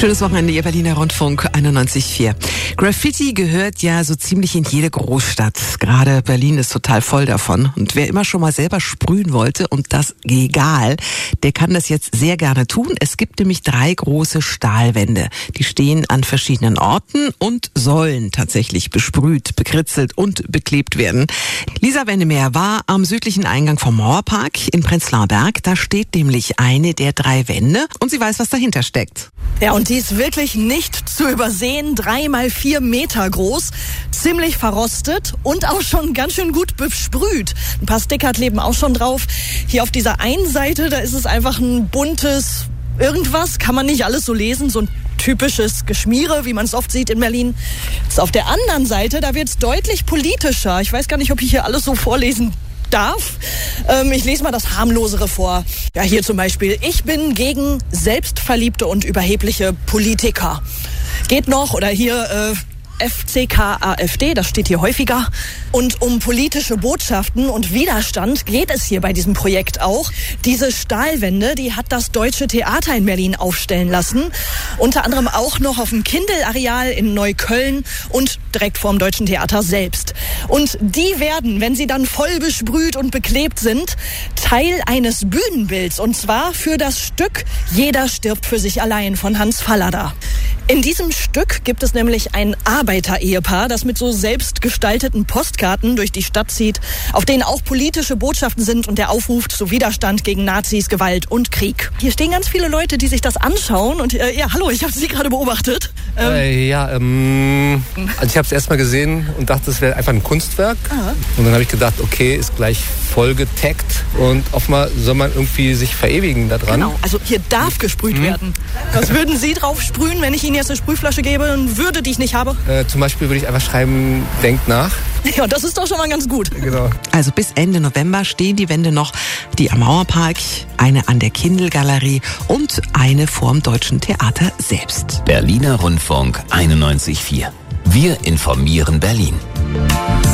Schönes Wochenende, Ihr Berliner Rundfunk 91.4. Graffiti gehört ja so ziemlich in jede Großstadt. Gerade Berlin ist total voll davon. Und wer immer schon mal selber sprühen wollte und das egal, der kann das jetzt sehr gerne tun. Es gibt nämlich 3 große Stahlwände. Die stehen an verschiedenen Orten und sollen tatsächlich besprüht, bekritzelt und beklebt werden. Lisa Wendemeyer war am südlichen Eingang vom Mauerpark in Prenzlauer Berg. Da steht nämlich eine der 3 Wände und sie weiß, was dahinter steckt. Ja, und die ist wirklich nicht zu übersehen. 3 mal 4 Meter groß, ziemlich verrostet und auch schon ganz schön gut besprüht. Ein paar Sticker kleben auch schon drauf. Hier auf dieser einen Seite, da ist es einfach ein buntes irgendwas, kann man nicht alles so lesen, so ein typisches Geschmiere, wie man es oft sieht in Berlin. Jetzt auf der anderen Seite, da wird es deutlich politischer. Ich weiß gar nicht, ob ich hier alles so vorlesen darf. Ich lese mal das harmlosere vor. Ja, hier zum Beispiel. Ich bin gegen selbstverliebte und überhebliche Politiker. Geht noch. Oder hier FCK AfD, das steht hier häufiger. Und um politische Botschaften und Widerstand geht es hier bei diesem Projekt auch. Diese Stahlwände, die hat das Deutsche Theater in Berlin aufstellen lassen. Unter anderem auch noch auf dem Kindl-Areal in Neukölln und direkt vorm Deutschen Theater selbst. Und die werden, wenn sie dann voll besprüht und beklebt sind, Teil eines Bühnenbilds. Und zwar für das Stück Jeder stirbt für sich allein von Hans Fallada. In diesem Stück gibt es nämlich ein Arbeiter-Ehepaar, das mit so selbst gestalteten Postkarten durch die Stadt zieht, auf denen auch politische Botschaften sind und der aufruft zu Widerstand gegen Nazis, Gewalt und Krieg. Hier stehen ganz viele Leute, die sich das anschauen und ja, hallo, ich habe Sie gerade beobachtet. Also ich habe es erstmal gesehen und dachte, es wäre einfach ein Kunstwerk. Aha. Und dann habe ich gedacht, okay, ist gleich voll getaggt und offenbar soll man irgendwie sich verewigen da dran. Genau, also hier darf gesprüht werden. Was würden Sie drauf sprühen, wenn ich Ihnen jetzt eine Sprühflasche gebe und würde, die ich nicht habe? Zum Beispiel würde ich einfach schreiben, denkt nach. Ja, das ist doch schon mal ganz gut. Genau. Also bis Ende November stehen die Wände noch, die am Mauerpark, eine an der Kindl-Galerie und eine vorm Deutschen Theater selbst. Berliner Rundfunk 91.4. Wir informieren Berlin.